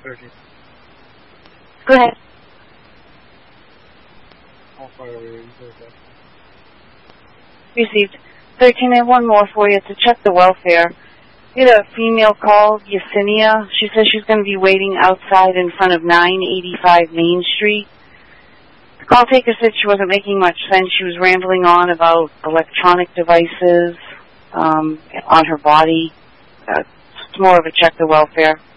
13. Go ahead. How far away are you? Received. 13, I have one more for you to check the welfare. We had a female call, Yesenia. She says she's going to be waiting outside in front of 985 Main Street. The call taker said she wasn't making much sense. She was rambling on about electronic devices on her body. It's more of a check the welfare.